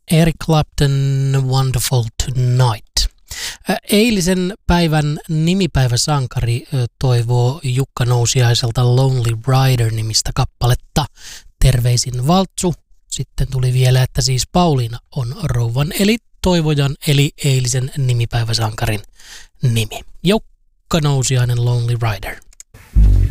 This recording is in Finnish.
Eric Clapton, Wonderful Tonight. Eilisen päivän nimipäiväsankari toivoo Jukka Nousiaiselta Lonely Rider-nimistä kappaletta. Terveisin Valtsu. Sitten tuli vielä, että siis Pauliina on rouvan eli toivojan eli eilisen nimipäiväsankarin nimi. Jukka Nousiainen, Lonely Rider.